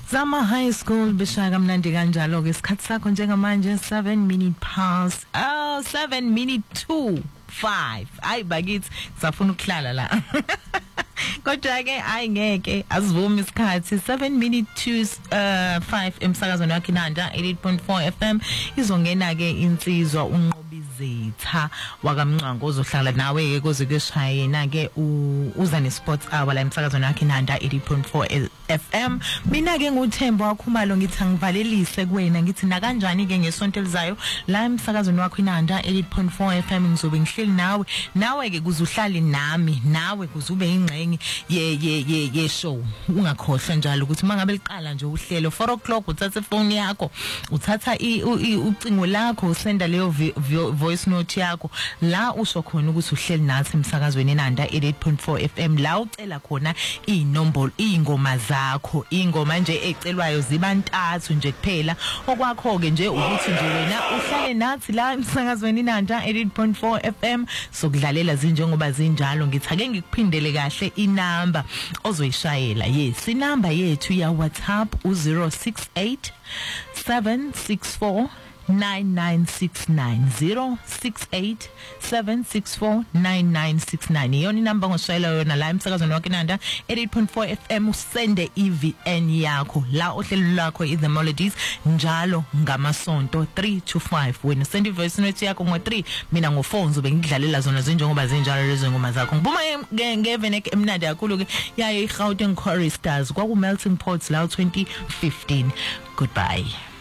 Zama High School bishaka mnandi kanjalo ke isikhathi sakho njengamanje 7 minutes past 7 minutes to 5 ayi bakithi safuna ukuhlala la kodwa ke ayingeke asivumi isikhathi 7 minutes to 5 emsakazweni wakhe Nanda 88.4 FM izongena ke insizwa unqobizitha wakamncango ozohlala nawe ke kuze kushayena ke uza ne sports hour la emsakazweni wakhe Nanda 88.4 FM mina ke nguThembo wakhumalo ngithi angivalelise kuwena ngithi na kanjani ke ngesonto elizayo la emsakazweni wakhe Nanda 88.4 FM ngizobe ngihleli nawe ke kuzuhlali nami nawe kuzube ingxenye ye show ungakhohlwa njalo ukuthi mangabe liqala nje uhlelo 4 o'clock uthatha ifone yakho uthatha ucingo lakho usenda leyo voice note yakho la usho khona ukuthi uhleli nathi emsakazweni Nanda 88.4 FM la ucela khona inombolo ingoma zakho ingoma nje ecelwayo ziba 3 nje kuphela okwakho ke nje ukuthi nje wena uhlale nathi la emsakazweni Nanda 88.4 FM sokudlalela zinjengoba zinjalo ngithi ake ngikuphindele kahle inamba ozoyishayela yes inamba yethu ya WhatsApp u068 764 9969 068 764 9969 yoni number ngoshayela yona la emsakazweni wakhe Nanda 88.4 FM usende EVN yakho la ohlelo lakho The Melodies njalo ngamasonto 3 to 5 wena send voice note yakho ngo3 mina ngo4 ngizobe ngidlalela zona zinjengoba zinjalo lezo ngoma zakho ngibuma ngevenek emnandi kakhulu ke yaye iGauteng Choristers kwaku Melting Pots la 2015 goodbye.